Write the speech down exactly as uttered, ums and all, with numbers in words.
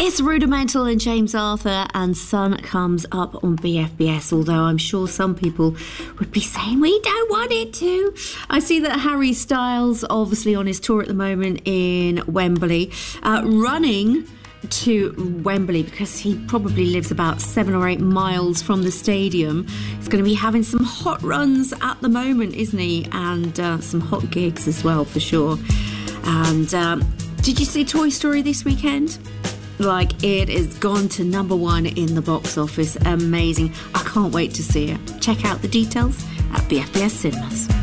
It's Rudimental and James Arthur, and Sun comes up on B F B S, although I'm sure some people would be saying we don't want it to. I see that Harry Styles, obviously on his tour at the moment in Wembley, uh, running to Wembley because he probably lives about seven or eight miles from the stadium. He's going to be having some hot runs at the moment, isn't he? And uh, some hot gigs as well, for sure. And um, did you see Toy Story this weekend? Like, it is gone to number one in the box office. Amazing. I can't wait to see it. Check out the details at B F B S Cinemas.